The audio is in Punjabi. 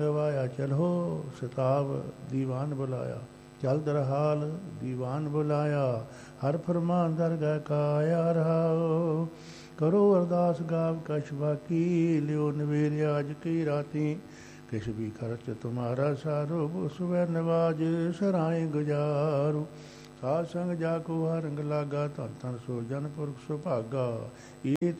ਵਾਇਆ ਚਲੋ ਸਿਤਾਬ ਦੀਵਾਨ ਬੁਲਾਇਆ, ਚਲਦ ਰਹਾਲ ਦੀਵਾਨ ਬੁਲਾਇਆ, ਹਰ ਫਰਮਾਨ ਦਰਗਾਹ ਕਾਇਆ ਰਹਾਓ। ਕਰੋ ਅਰਦਾਸ ਗਾਵ ਕਛ ਬਾਕੀ, ਲਿਓ ਨਵੇਰਿਆ ਅਜ ਕੀ ਰਾਤੀ, ਕਿਛ ਵੀ ਖਰਚ ਤੁਮਾਰਾ ਸਾਰੋ, ਸੁਵੈ ਨਵਾਜ ਸਰਾਏ ਗੁਜਾਰੂ। ਸਾਧ ਸੰਗ ਜਾ ਕੋ ਹਰ ਰੰਗ ਲਾਗਾ, ਧਨ ਧਨ ਸੋ ਜਨ ਪੁਰਖ ਸੁਭਾਗਾ। ਇਹ